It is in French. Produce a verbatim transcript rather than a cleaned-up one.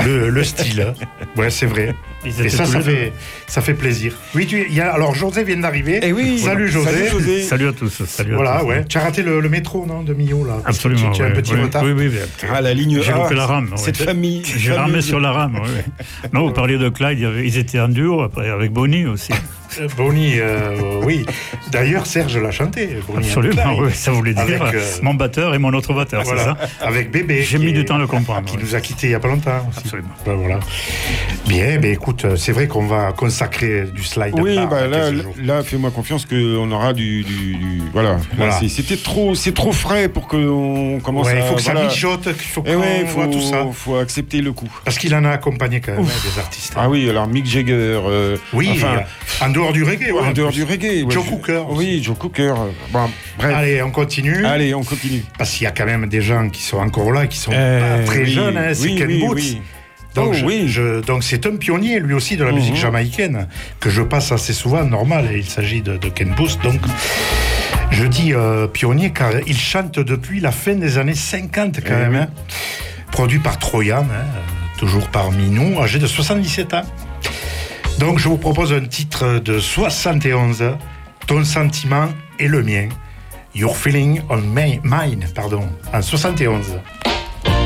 le, le style. Ouais, c'est vrai. Et ça, ça fait, ça fait plaisir. Oui, tu, il y a, alors José vient d'arriver. Eh oui, salut José. Salut José. Salut à tous. Salut voilà, à tous, ouais. Ouais. Tu as raté le, le métro, non, de Millau, là. Absolument. Tu, tu as ouais, un petit ouais, retard. Oui, oui, oui. Ah, la ligne A. J'ai loupé la rame. Cette ouais. famille. J'ai ramé sur la rame. Ouais. Non, vous parliez de Clyde, il y avait, ils étaient en duo après, avec Bonnie aussi. Bonnie, euh, oui. D'ailleurs, Serge l'a chanté. Bonnie Absolument, oui, ça voulait dire avec, euh, mon batteur et mon autre batteur, voilà, c'est ça. avec Bébé. J'ai mis est, du temps à le comprendre. Qui ouais. nous a quittés il n'y a pas longtemps aussi. Absolument. Ben, voilà. Bien, ben, écoute, c'est vrai qu'on va consacrer du slide. Oui, bar bah, là, là, là, fais-moi confiance qu'on aura du, du, du voilà. voilà. Là, c'est, c'était trop, c'est trop frais pour qu'on commence ouais, à. Il faut que voilà. ça mijote, il faut qu'on ouais, voit tout ça. Il faut accepter le coup. Parce qu'il en a accompagné quand même hein, des artistes. Ah oui, alors Mick Jagger. Euh, oui, enfin, en dehors du reggae. Ouais, en dehors du reggae. Ouais, Joe je, Cooker. Aussi. Oui, Joe Cooker. Bon, bref. Allez, on continue. Allez, on continue. Parce qu'il y a quand même des gens qui sont encore là, qui sont euh, pas très oui, jeunes. Hein, c'est oui, Ken oui, Boots. Oui. Donc, oh, je, oui. je, donc c'est un pionnier lui aussi de la musique mm-hmm. jamaïcaine que je passe assez souvent, normal, il s'agit de, de Ken Booth. Donc je dis euh, pionnier car il chante depuis la fin des années cinquante quand eh même, oui. hein, produit par Troyan, hein, toujours parmi nous, âgé de soixante-dix-sept ans. Donc je vous propose un titre de soixante et onze, Ton sentiment et le mien, Your Feeling on my, Mine, pardon, en soixante et onze.